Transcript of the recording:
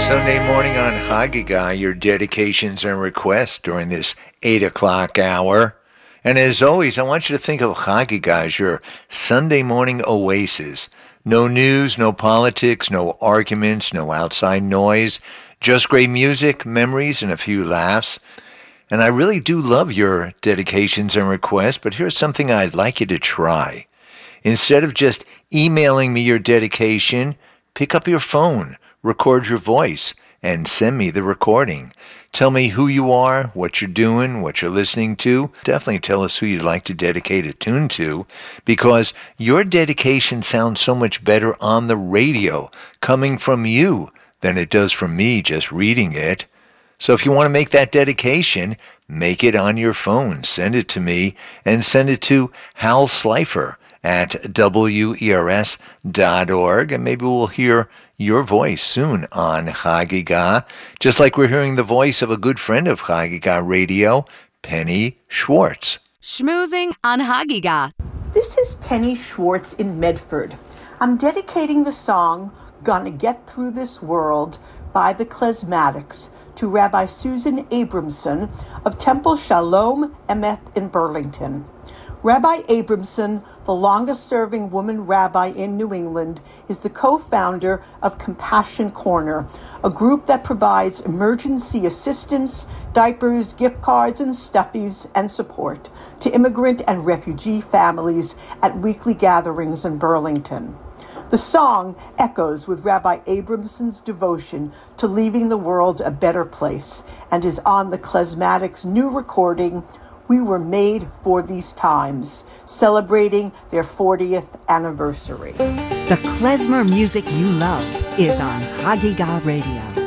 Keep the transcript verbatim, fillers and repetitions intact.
Sunday morning on Hagigah, your dedications and requests during this eight o'clock hour. And as always, I want you to think of Hagigah as your Sunday morning oasis. No news, no politics, no arguments, no outside noise, just great music, memories, and a few laughs. And I really do love your dedications and requests, but here's something I'd like you to try. Instead of just emailing me your dedication, pick up your phone, record your voice, and send me the recording. Tell me who you are, what you're doing, what you're listening to. Definitely tell us who you'd like to dedicate a tune to, because your dedication sounds so much better on the radio coming from you than it does from me just reading it. So if you want to make that dedication, make it on your phone. Send it to me, and send it to Hal Slifer at W E R S dot org, and maybe we'll hear your voice soon on Hagigah, just like we're hearing the voice of a good friend of Hagigah Radio, Penny Schwartz. Schmoozing on Hagigah. This is Penny Schwartz in Medford. I'm dedicating the song Gonna Get Through This World by the Klezmatics to Rabbi Susan Abramson of Temple Shalom Emeth in Burlington. Rabbi Abramson, the longest-serving woman rabbi in New England, is the co-founder of Compassion Corner, a group that provides emergency assistance, diapers, gift cards, and stuffies and support to immigrant and refugee families at weekly gatherings in Burlington. The song echoes with Rabbi Abramson's devotion to leaving the world a better place and is on the Klezmatics' new recording, We Were Made for These Times, celebrating their fortieth anniversary. The klezmer music you love is on Hagigah Radio.